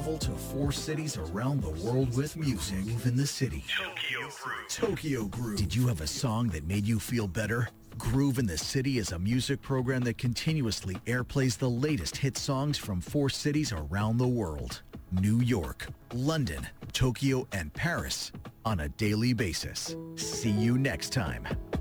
Travel to 4 cities around the world with music. Groove in the city. Tokyo Groove. Tokyo Groove. Did you have a song that made you feel better? Groove in the City is a music program that continuously airplays the latest hit songs from 4 cities around the world. New York, London, Tokyo, and Paris on a daily basis. See you next time.